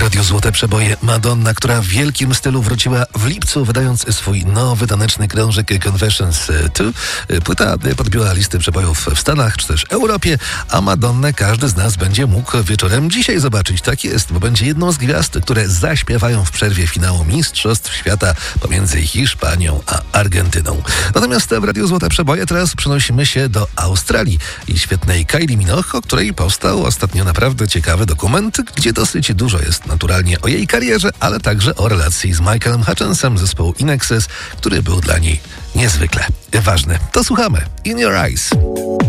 Radiu Złote Przeboje Madonna, która w wielkim stylu wróciła w lipcu, wydając swój nowy taneczny krążek Confessions 2. Płyta podbiła listy przebojów w Stanach czy też Europie, a Madonnę każdy z nas będzie mógł wieczorem dzisiaj zobaczyć. Tak jest, bo będzie jedną z gwiazd, które zaśpiewają w przerwie finału Mistrzostw Świata pomiędzy Hiszpanią a Argentyną. Natomiast w Radiu Złote Przeboje teraz przenosimy się do Australii i świetnej Kylie Minogue, o której powstał ostatnio naprawdę ciekawy dokument, gdzie dosyć dużo jest naturalnie o jej karierze, ale także o relacji z Michaelem Hutchensem zespołu In Excess, który był dla niej niezwykle ważny. To słuchamy. In Your Eyes.